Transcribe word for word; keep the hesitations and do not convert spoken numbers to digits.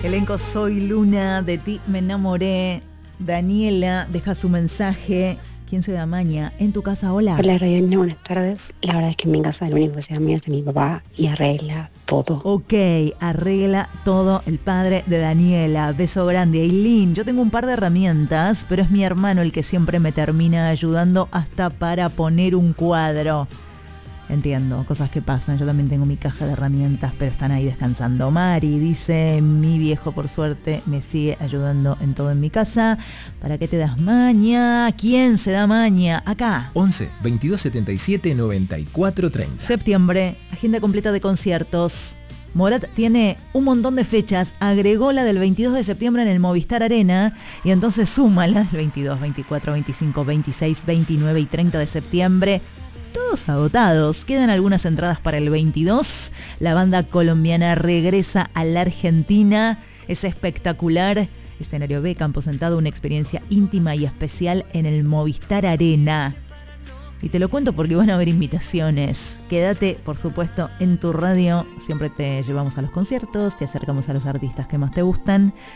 Elenco Soy Luna, de ti me enamoré. Daniela deja su mensaje. ¿Quién se da maña? En tu casa, hola. Hola, Radiolina, buenas tardes. La verdad es que en mi casa el único que se da maña es de mi papá y arregla todo. Ok, arregla todo el padre de Daniela. Beso grande. Aileen, yo tengo un par de herramientas, pero es mi hermano el que siempre me termina ayudando hasta para poner un cuadro. Entiendo, cosas que pasan. Yo también tengo mi caja de herramientas, pero están ahí descansando. Mari dice, mi viejo por suerte me sigue ayudando en todo en mi casa. ¿Para qué te das maña? ¿Quién se da maña? Acá. once, veintidós setenta y siete, noventa y cuatro treinta. Septiembre, agenda completa de conciertos. Morat tiene un montón de fechas, agregó la del veintidós de septiembre en el Movistar Arena y entonces suma la del veintidós, veinticuatro, veinticinco, veintiséis, veintinueve y treinta de septiembre. Todos agotados. Quedan algunas entradas para el veintidós. La banda colombiana regresa a la Argentina. Es espectacular. Escenario B, campo sentado, una experiencia íntima y especial en el Movistar Arena. Y te lo cuento porque van a haber invitaciones. Quédate, por supuesto, en tu radio. Siempre te llevamos a los conciertos, te acercamos a los artistas que más te gustan.